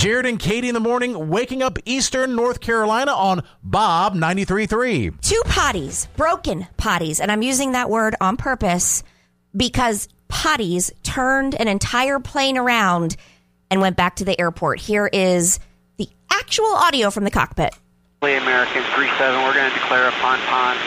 Jared and Katie in the morning, waking up Eastern North Carolina on Bob 93.3. 2 potties, broken potties, and I'm using that word on purpose because potties turned an entire plane around and went back to the airport. Here is the actual audio from the cockpit. American 37, we're going to declare a pon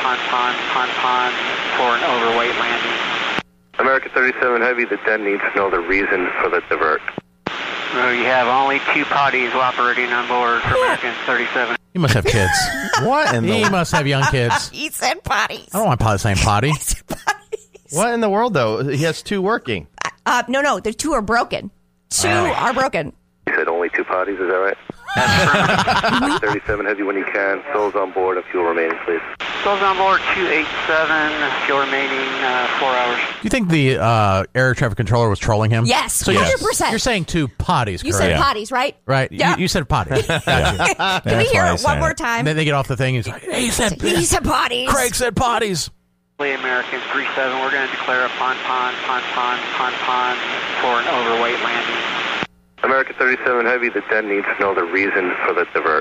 for an overweight landing. American 37 Heavy, the den needs to know the reason for the divert. You have only 2 potties operating on board for American 37. He must have kids. What in He the must have young kids. He said potties. I don't want potty saying potty. what in the world though? He has 2 working. No, the 2 are broken. 2 are broken. You said only 2 potties, is that right? That's 37 Heavy when you can. Souls on board and fuel remaining, please. Souls on board 287, fuel remaining 4 hours. Do you think the air traffic controller was trolling him? Yes, So 100%. You're saying 2 potties, You correct? said potties, right? Right. Yeah. You said potty. Gotcha. Can we hear why I it said one more it. time? And then they get off the thing. He's like, he said potties. Craig said potties. American 37, we're going to declare a pon for an overweight landing. American 37 Heavy, the den needs to know the reason for the divert.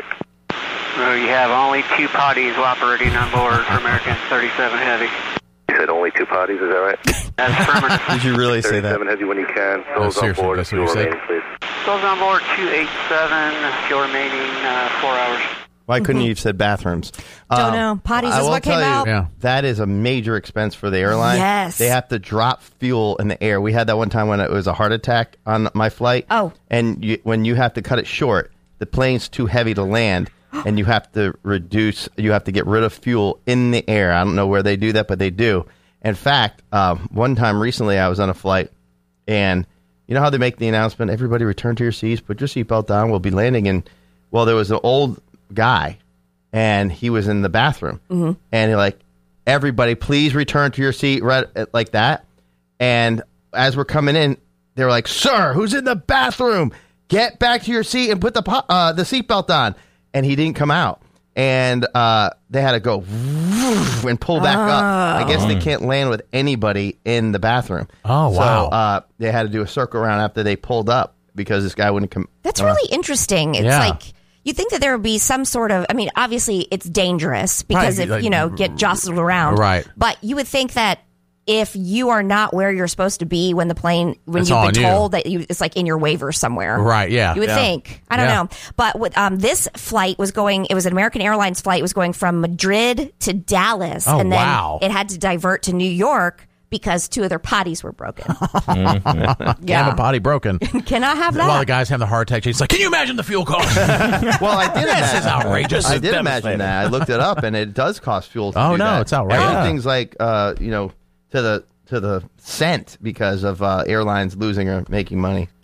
You have only 2 potties operating on board for American 37 Heavy. You said only 2 potties, is that right? That's affirmative. Did you really say that? 37 Heavy when you can. Souls on seriously, board and that's what fuel you said? remaining, please. Souls on board 287, fuel remaining 4 hours. Why couldn't you have said bathrooms? Don't know. Potties I is will what came tell you, out. Yeah. That is a major expense for the airline. Yes. They have to drop fuel in the air. We had that one time when it was a heart attack on my flight. Oh. And when you have to cut it short, the plane's too heavy to land, and you have to get rid of fuel in the air. I don't know where they do that, but they do. In fact, one time recently I was on a flight, and you know how they make the announcement, everybody return to your seats, put your seatbelt on, we'll be landing. And, well, there was an old guy, and he was in the bathroom, and he like, everybody please return to your seat, right, like that. And as we're coming in, they were like, sir, who's in the bathroom? Get back to your seat and put the seatbelt on. And he didn't come out, and they had to go and pull back up. I guess they can't land with anybody in the bathroom. Oh, wow. So they had to do a circle around after they pulled up because this guy wouldn't come. That's really interesting. It's Yeah. like you think that there would be some sort of, I mean, obviously it's dangerous because Right, if, get jostled around. Right. But you would think that if you are not where you're supposed to be when It's you've been on you. told that it's like in your waiver somewhere. Right, yeah. You would Yeah. think. I don't Yeah. know. But with, this flight was going, it was an American Airlines flight, it was going from Madrid to Dallas. Oh, and then wow. it had to divert to New York because 2 of their potties were broken. Can't have a potty broken. Cannot have that. While the guy's having the heart attack, he's like, can you imagine the fuel cost? Well, I did This imagine. is outrageous. I It's did imagine devastating. that. I looked it up, and it does cost fuel to Oh, do no, that. it's outrageous. Everything's like, to the cent because of airlines losing or making money.